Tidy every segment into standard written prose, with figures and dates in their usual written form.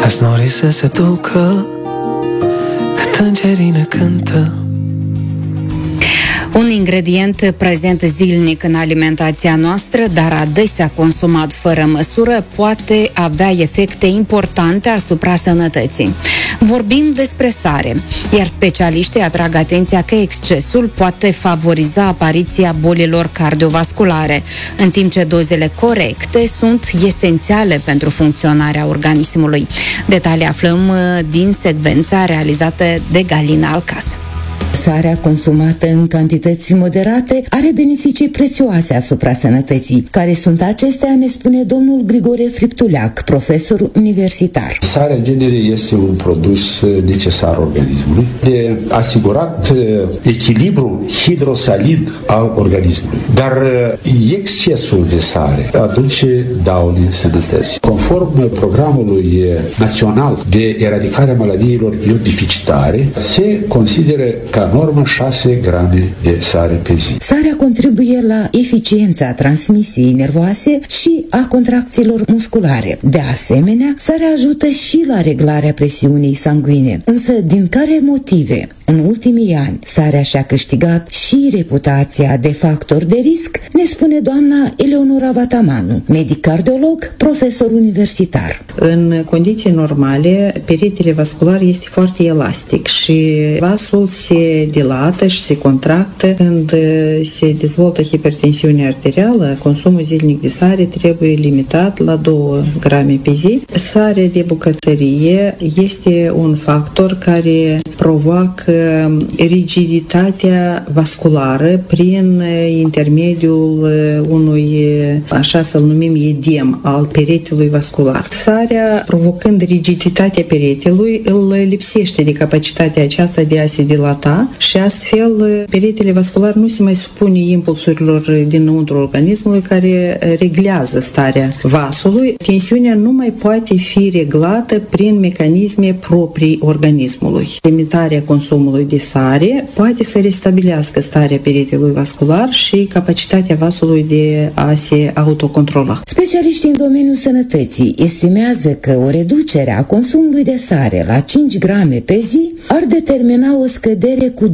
Las norii să se ducă, cât îngerii ne cântă. Un ingredient prezent zilnic în alimentația noastră, dar adesea consumat fără măsură, poate avea efecte importante asupra sănătății. Vorbim despre sare, iar specialiștii atrag atenția că excesul poate favoriza apariția bolilor cardiovasculare, în timp ce dozele corecte sunt esențiale pentru funcționarea organismului. Detalii aflăm din secvența realizată de Galina Alcas. Sarea consumată în cantități moderate are beneficii prețioase asupra sănătății. Care sunt acestea, ne spune domnul Grigore Friptuleac, profesor universitar. Sarea, în genere, este un produs necesar organismului de asigurat echilibrul hidrosalin al organismului. Dar excesul de sare aduce daune sănătății. Conform programului național de eradicare a maladiilor iod-deficitare, se consideră ca normă 6 grame de sare pe zi. Sarea contribuie la eficiența transmisiei nervoase și a contracțiilor musculare. De asemenea, sarea ajută și la reglarea presiunii sanguine. Însă, din care motive? În ultimii ani, sarea și-a câștigat și reputația de factor de risc, ne spune doamna Eleonora Vatamanu, medic cardiolog, profesor universitar. În condiții normale, peretele vascular este foarte elastic și vasul se dilată și se contractă. Când se dezvoltă hipertensiune arterială, consumul zilnic de sare trebuie limitat la 2 grame pe zi. Sarea de bucătărie este un factor care provoacă rigiditatea vasculară prin intermediul unui, așa să-l numim, edem al peretelui vascular. Sarea, provocând rigiditatea peretelui, îl lipsește de capacitatea aceasta de a se dilata și astfel peretele vascular nu se mai supune impulsurilor dinăuntrul organismului care reglează starea vasului. Tensiunea nu mai poate fi reglată prin mecanisme proprii organismului. Limitarea consumului de sare poate să restabilească starea peretelui vascular și capacitatea vasului de a se autocontrola. Specialiștii în domeniul sănătății estimează că o reducere a consumului de sare la 5 grame pe zi ar determina o scădere cu 23%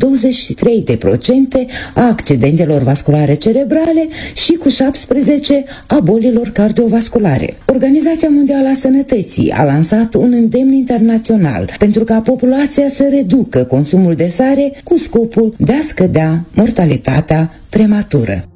a accidentelor vasculare cerebrale și cu 17% a bolilor cardiovasculare. Organizația Mondială a Sănătății a lansat un îndemn internațional pentru ca populația să reducă consumul de sare cu scopul de a scădea mortalitatea prematură.